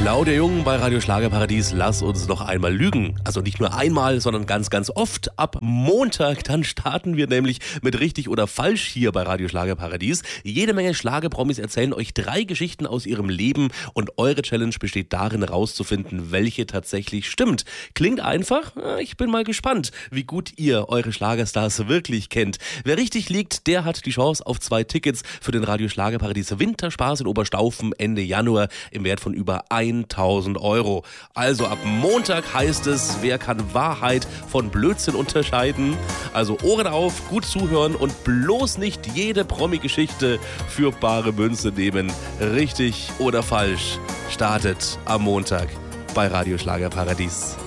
Claudia Jung bei Radio Schlagerparadies, lass uns noch einmal lügen. Also nicht nur einmal, sondern ganz, ganz oft. Ab Montag, dann starten wir nämlich mit richtig oder falsch hier bei Radio Schlagerparadies. Jede Menge Schlagerpromis erzählen euch 3 Geschichten aus ihrem Leben und eure Challenge besteht darin, herauszufinden, welche tatsächlich stimmt. Klingt einfach? Ich bin mal gespannt, wie gut ihr eure Schlagerstars wirklich kennt. Wer richtig liegt, der hat die Chance auf 2 Tickets für den Radio Schlagerparadies Winterspaß in Oberstaufen Ende Januar im Wert von über 1.000 Euro. Also ab Montag heißt es, wer kann Wahrheit von Blödsinn unterscheiden? Also Ohren auf, gut zuhören und bloß nicht jede Promi-Geschichte für bare Münze nehmen. Richtig oder falsch startet am Montag bei Radio Schlagerparadies.